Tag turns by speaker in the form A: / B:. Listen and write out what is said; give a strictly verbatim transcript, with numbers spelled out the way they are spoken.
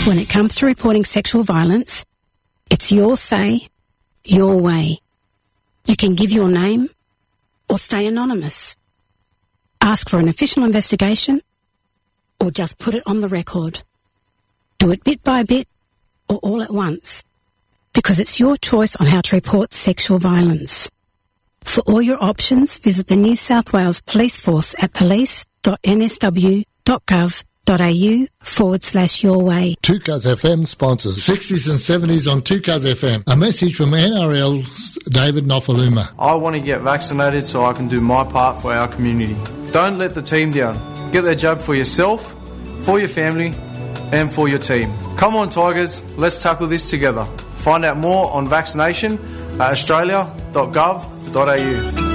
A: When it comes to reporting sexual violence, it's your say, your way. You can give your name or stay anonymous. Ask for an official investigation or just put it on the record. Do it bit by bit or all at once, because it's your choice on how to report sexual violence. For all your options, visit the New South Wales Police Force at police.nsw.gov.au forward slash your way.
B: two Cuz F M sponsors sixties and seventies on two Cuz F M. A message from N R L's David Nofaluma.
C: I want to get vaccinated so I can do my part for our community. Don't let the team down. Get the jab for yourself, for your family, and for your team. Come on, Tigers, let's tackle this together. Find out more on vaccination at australia dot gov dot a u.